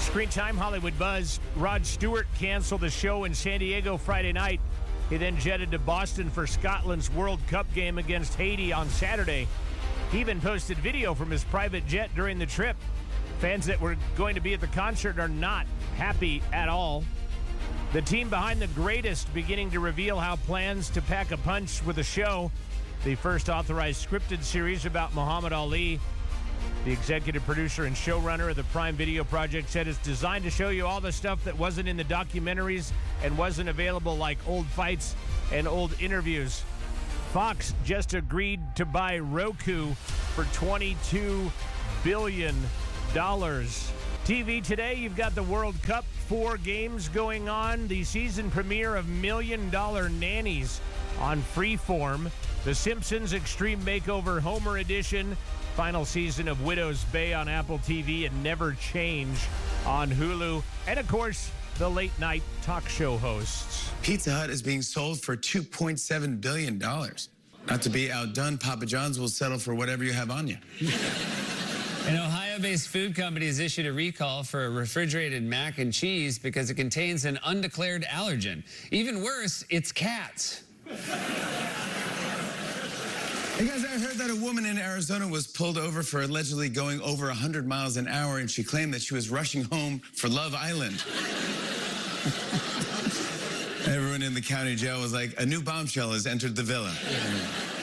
Screen Time Hollywood Buzz. Rod Stewart canceled the show in San Diego Friday night. He then jetted to Boston for Scotland's World Cup game against Haiti on Saturday. He even posted video from his private jet during the trip. Fans that were going to be at the concert are not happy at all. The team behind The Greatest beginning to reveal how plans to pack a punch with the show, the first authorized scripted series about Muhammad Ali. The executive producer and showrunner of the Prime Video project said it's designed to show you all the stuff that wasn't in the documentaries and wasn't available, like old fights and old interviews. Fox just agreed to buy Roku for $22 billion. TV today, you've got the World Cup, 4 games going on. The season premiere of $1 Million Nannies on Freeform. The Simpsons Extreme Makeover Homer Edition. Final season of Widow's Bay on Apple TV and Never Change on Hulu. And, of course, the late night talk show hosts. Pizza Hut is being sold for $2.7 billion. Not to be outdone, Papa John's will settle for whatever you have on you. An Ohio-based food company has issued a recall for a refrigerated mac and cheese because it contains an undeclared allergen. Even worse, it's cats. Hey guys, I heard that a woman in Arizona was pulled over for allegedly going over 100 miles an hour, and she claimed that she was rushing home for Love Island. Everyone in the county jail was like, a new bombshell has entered the villa.